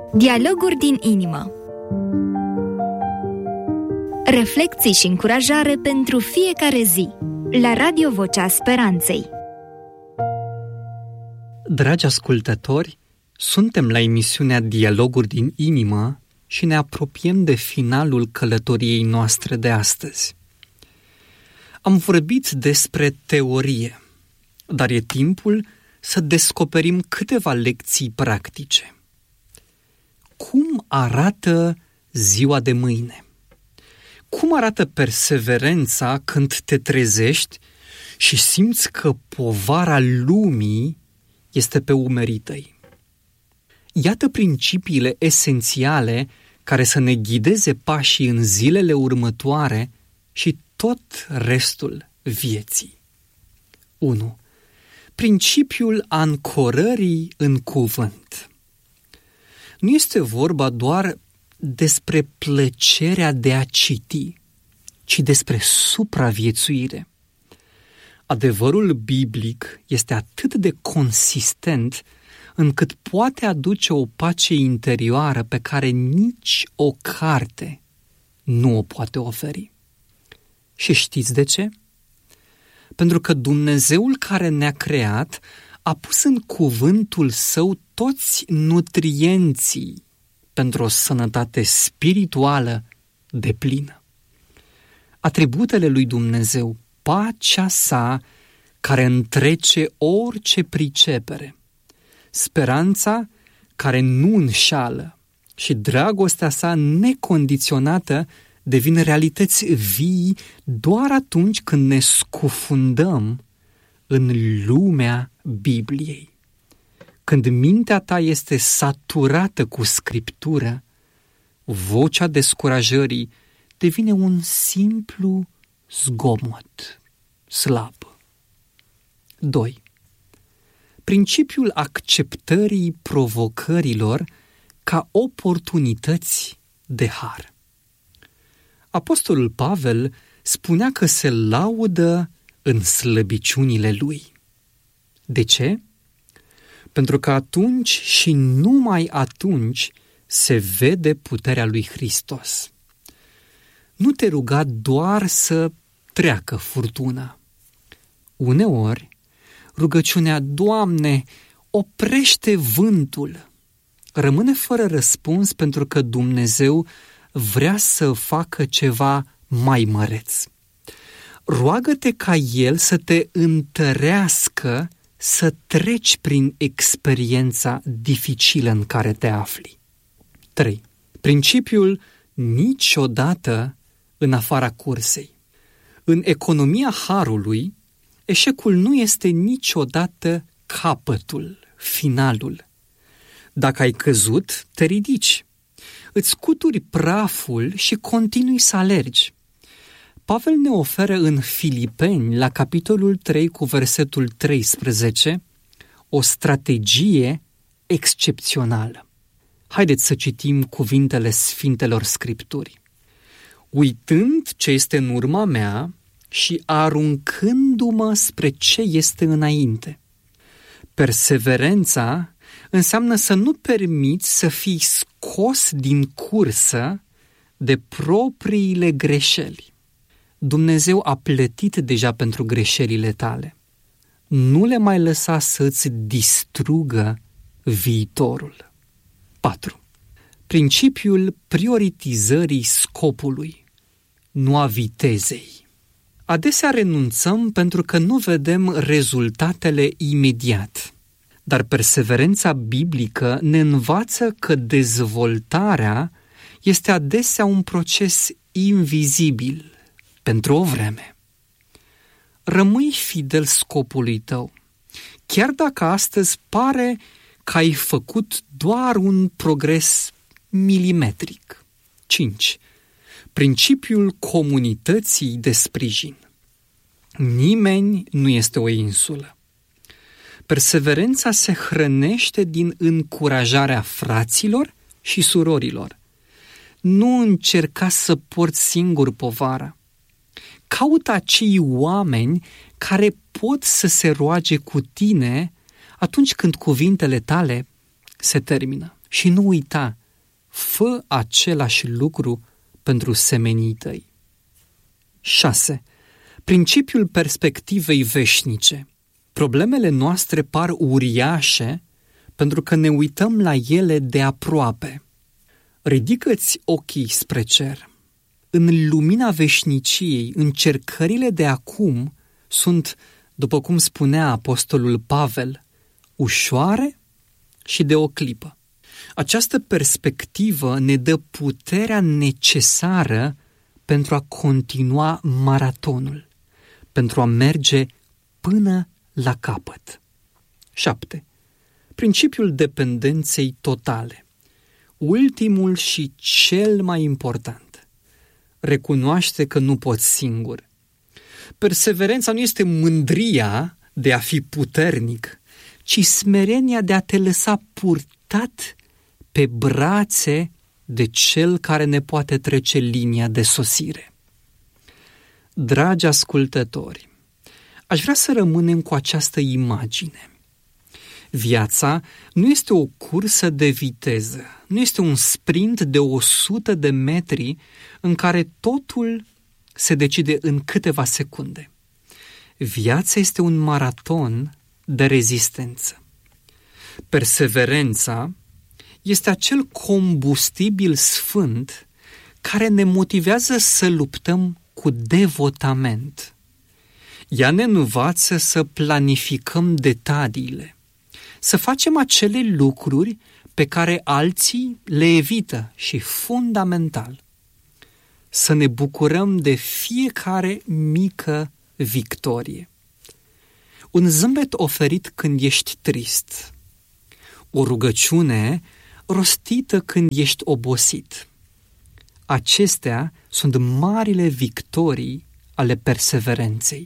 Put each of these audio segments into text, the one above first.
Dialoguri din inimă. Reflecții și încurajare pentru fiecare zi. La Radio Vocea Speranței. Dragi ascultători, suntem la emisiunea Dialoguri din inimă și ne apropiem de finalul călătoriei noastre de astăzi. Am vorbit despre teorie, dar e timpul să descoperim câteva lecții practice. Cum arată ziua de mâine? Cum arată perseverența când te trezești și simți că povara lumii este pe umerii tăi? Iată principiile esențiale care să ne ghideze pașii în zilele următoare și tot restul vieții. 1. Principiul ancorării în cuvânt. Nu este vorba doar despre plăcerea de a citi, ci despre supraviețuire. Adevărul biblic este atât de consistent încât poate aduce o pace interioară pe care nici o carte nu o poate oferi. Și știți de ce? Pentru că Dumnezeul care ne-a creat a pus în cuvântul Său toți nutrienții pentru o sănătate spirituală deplină. Atributele lui Dumnezeu, pacea sa care întrece orice pricepere, speranța care nu înșală și dragostea sa necondiționată devin realități vii doar atunci când ne scufundăm în lumea Bibliei. Când mintea ta este saturată cu scriptură, vocea descurajării devine un simplu zgomot, slab. 2. Principiul acceptării provocărilor ca oportunități de har. Apostolul Pavel spunea că se laudă în slăbiciunile lui. De ce? Pentru că atunci și numai atunci se vede puterea lui Hristos. Nu te ruga doar să treacă furtuna. Uneori, rugăciunea, Doamne, oprește vântul, rămâne fără răspuns pentru că Dumnezeu vrea să facă ceva mai măreț. Roagă-te ca El să te întărească să treci prin experiența dificilă în care te afli. 3. Principiul niciodată în afara cursei. În economia harului, eșecul nu este niciodată capătul, finalul. Dacă ai căzut, te ridici. Îți scuturi praful și continui să alergi. Pavel ne oferă în Filipeni, la capitolul 3 cu versetul 13, o strategie excepțională. Haideți să citim cuvintele Sfintelor Scripturi. Uitând ce este în urma mea și aruncându-mă spre ce este înainte. Perseverența înseamnă să nu permiți să fii scos din cursă de propriile greșeli. Dumnezeu a plătit deja pentru greșelile tale. Nu le mai lăsa să-ți distrugă viitorul. 4. Principiul prioritizării scopului, nu a vitezei. Adesea renunțăm pentru că nu vedem rezultatele imediat. Dar perseverența biblică ne învață că dezvoltarea este adesea un proces invizibil pentru o vreme. Rămâi fidel scopului tău, chiar dacă astăzi pare că ai făcut doar un progres milimetric. 5. Principiul comunității de sprijin. Nimeni nu este o insulă. Perseverența se hrănește din încurajarea fraților și surorilor. Nu încerca să porți singur povara. Caută acei oameni care pot să se roage cu tine atunci când cuvintele tale se termină. Și nu uita, fă același lucru pentru semenii tăi. 6. Principiul perspectivei veșnice. Problemele noastre par uriașe pentru că ne uităm la ele de aproape. Ridică-ți ochii spre cer. În lumina veșniciei, încercările de acum sunt, după cum spunea apostolul Pavel, ușoare și de o clipă. Această perspectivă ne dă puterea necesară pentru a continua maratonul, pentru a merge până la capăt. 7. Principiul dependenței totale. Ultimul și cel mai important. Recunoaște că nu poți singur. Perseverența nu este mândria de a fi puternic, ci smerenia de a te lăsa purtat pe brațe de cel care ne poate trece linia de sosire. Dragi ascultători, aș vrea să rămânem cu această imagine. Viața nu este o cursă de viteză, nu este un sprint de 100 de metri în care totul se decide în câteva secunde. Viața este un maraton de rezistență. Perseverența este acel combustibil sfânt care ne motivează să luptăm cu devotament. Ea ne învață să planificăm detaliile, să facem acele lucruri pe care alții le evită și, fundamental, să ne bucurăm de fiecare mică victorie. Un zâmbet oferit când ești trist, o rugăciune rostită când ești obosit. Acestea sunt marile victorii ale perseverenței.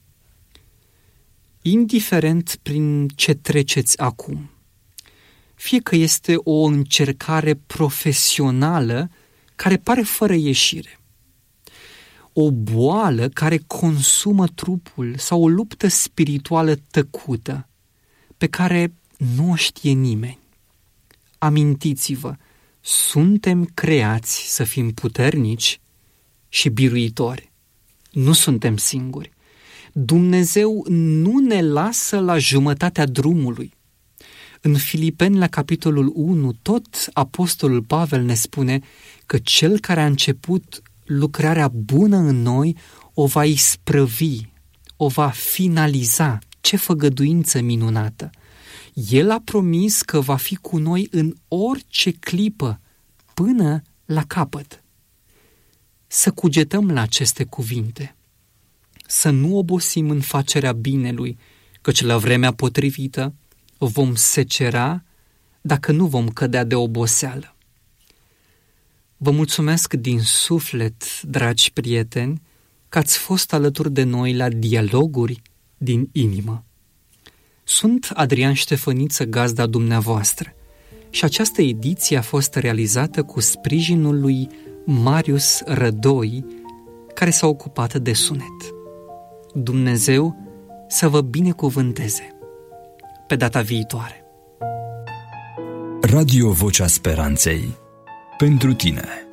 Indiferent prin ce treceți acum, fie că este o încercare profesională care pare fără ieșire, o boală care consumă trupul sau o luptă spirituală tăcută pe care nu o știe nimeni. Amintiți-vă, suntem creați să fim puternici și biruitori. Nu suntem singuri. Dumnezeu nu ne lasă la jumătatea drumului. În Filipeni, la capitolul 1, tot apostolul Pavel ne spune că cel care a început lucrarea bună în noi o va isprăvi, o va finaliza. Ce făgăduință minunată! El a promis că va fi cu noi în orice clipă, până la capăt. Să cugetăm la aceste cuvinte, să nu obosim în facerea binelui, căci la vremea potrivită vom secera dacă nu vom cădea de oboseală. Vă mulțumesc din suflet, dragi prieteni, că ați fost alături de noi la Dialoguri din inimă. Sunt Adrian Ștefăniță, gazda dumneavoastră, și această ediție a fost realizată cu sprijinul lui Marius Rădoi, care s-a ocupat de sunet. Dumnezeu să vă binecuvânteze. Pe data viitoare. Radio Vocea Speranței. Pentru tine.